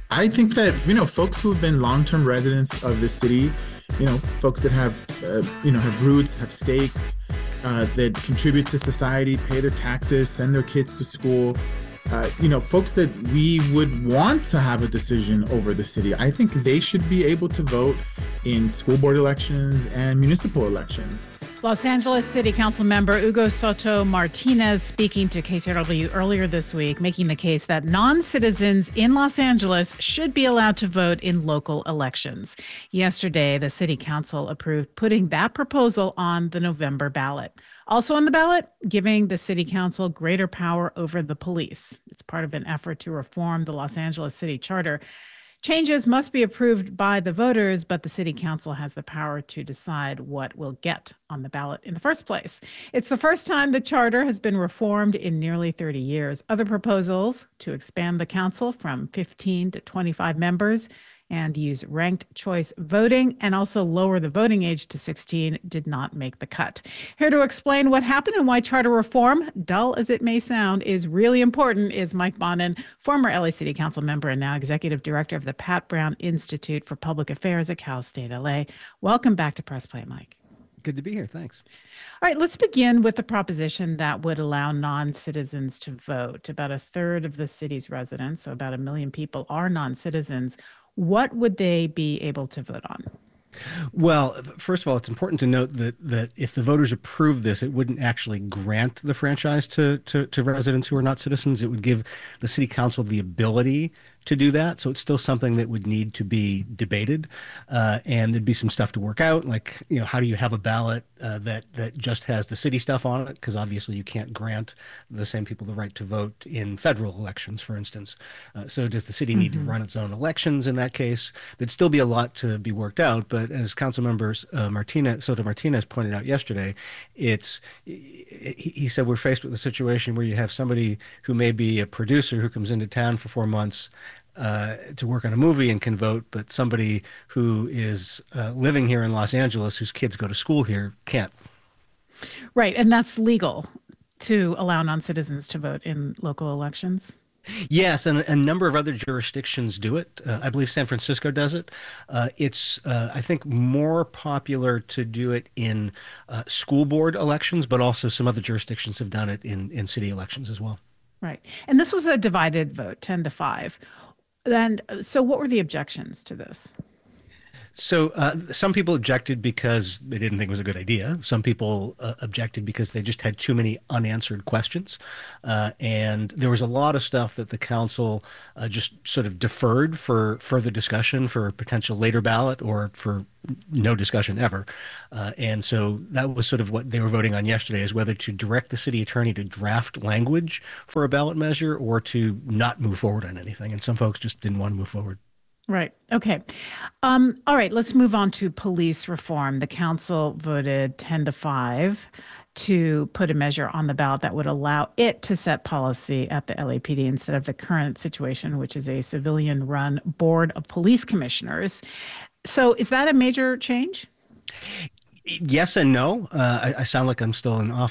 I think that, folks who have been long-term residents of the city, folks that have roots, have stakes, that contribute to society, pay their taxes, send their kids to school, folks that we would want to have a decision over the city. I think they should be able to vote in school board elections and municipal elections. Los Angeles City Council member Hugo Soto Martinez speaking to KCRW earlier this week, making the case that non-citizens in Los Angeles should be allowed to vote in local elections. Yesterday, the City Council approved putting that proposal on the November ballot. Also on the ballot, giving the City Council greater power over the police. It's part of an effort to reform the Los Angeles City Charter. Changes must be approved by the voters, but the City Council has the power to decide what will get on the ballot in the first place. It's the first time the charter has been reformed in nearly 30 years. Other proposals to expand the council from 15 to 25 members and use ranked choice voting and also lower the voting age to 16 did not make the cut. Here to explain what happened and why charter reform, dull as it may sound, is really important is Mike Bonin, former LA City Council member and now executive director of the Pat Brown Institute for Public Affairs at Cal State LA. Welcome back to Press Play, Mike. Good to be here. Thanks. All right, let's begin with the proposition that would allow non-citizens to vote. About a third of the city's residents, so about 1 million people, are non-citizens. What would they be able to vote on? Well, first of all, it's important to note that if the voters approve this, it wouldn't actually grant the franchise to residents who are not citizens. It would give the city council the ability to do that. So it's still something that would need to be debated. And there'd be some stuff to work out, like, how do you have a ballot that just has the city stuff on it? Because obviously you can't grant the same people the right to vote in federal elections, for instance. So does the city need to run its own elections in that case? There'd still be a lot to be worked out. But as Council Member Soto Martinez pointed out yesterday, he said we're faced with a situation where you have somebody who may be a producer who comes into town for 4 months to work on a movie and can vote, but somebody who is living here in Los Angeles, whose kids go to school here, can't. Right, and that's legal to allow non-citizens to vote in local elections? Yes, and a number of other jurisdictions do it. I believe San Francisco does it. It's, I think, more popular to do it in school board elections, but also some other jurisdictions have done it in city elections as well. Right. And this was a divided vote, 10-5. And so what were the objections to this? So some people objected because they didn't think it was a good idea. Some people objected because they just had too many unanswered questions. And there was a lot of stuff that the council just sort of deferred for further discussion, for a potential later ballot, or for no discussion ever. And so that was sort of what they were voting on yesterday, is whether to direct the city attorney to draft language for a ballot measure or to not move forward on anything. And some folks just didn't want to move forward. Right. Okay. All right. Let's move on to police reform. The council voted 10-5 to put a measure on the ballot that would allow it to set policy at the LAPD instead of the current situation, which is a civilian-run board of police commissioners. So is that a major change? Yes and no. I sound like I'm still in office.